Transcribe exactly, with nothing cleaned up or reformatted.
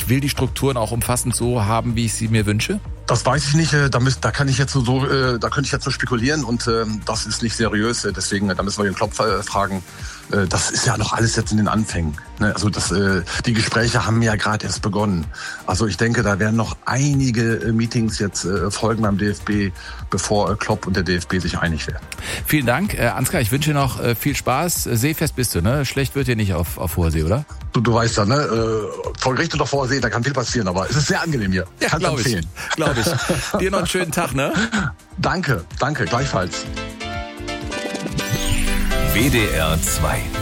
ich will die Strukturen auch umfassend so haben, wie ich sie mir wünsche? Das weiß ich nicht, da, müsst, da kann ich jetzt so, da könnte ich jetzt so spekulieren und äh, das ist nicht seriös, deswegen, da müssen wir den Klopp äh, fragen. Äh, das ist ja noch alles jetzt in den Anfängen. Ne? Also das, äh, die Gespräche haben ja gerade erst begonnen. Also ich denke, da werden noch einige äh, Meetings jetzt äh, folgen beim D F B, bevor äh, Klopp und der D F B sich einig werden. Vielen Dank, äh, Ansgar, ich wünsche dir noch äh, viel Spaß. Seefest bist du, ne? Schlecht wird dir nicht auf, auf hoher See, oder? Du, du weißt ja, ne? Äh, vor Gericht oder vor See, da kann viel passieren, aber es ist sehr angenehm hier. Ja, Kannst glaube ich. Glaube ich. Dir noch einen schönen Tag, ne? Danke, danke, gleichfalls. W D R zwei